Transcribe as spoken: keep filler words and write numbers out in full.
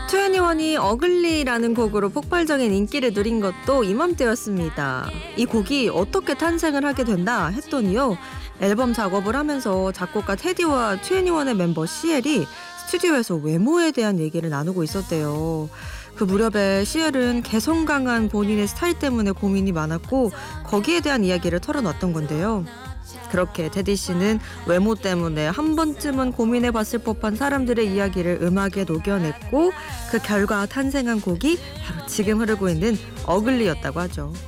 투애니원이 어글리라는 곡으로 폭발적인 인기를 누린 것도 이맘때였습니다. 이 곡이 어떻게 탄생을 하게 된다 했더니요. 앨범 작업을 하면서 작곡가 테디와 투애니원의 멤버 시엘이 스튜디오에서 외모에 대한 얘기를 나누고 있었대요. 그 무렵에 시엘은 개성 강한 본인의 스타일 때문에 고민이 많았고 거기에 대한 이야기를 털어놨던 건데요. 그렇게 테디 씨는 외모 때문에 한 번쯤은 고민해봤을 법한 사람들의 이야기를 음악에 녹여냈고 그 결과 탄생한 곡이 바로 지금 흐르고 있는 어글리였다고 하죠.